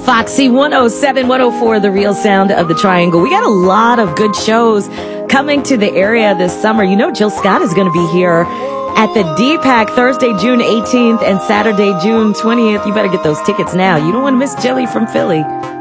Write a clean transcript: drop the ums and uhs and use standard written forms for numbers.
Foxy 107, 104, the real sound of the Triangle. We got a lot of good shows coming to the area this summer. You know, Jill Scott is going to be here at the DPAC Thursday, June 18th and Saturday, June 20th. You better get those tickets now. You don't want to miss Jilly from Philly.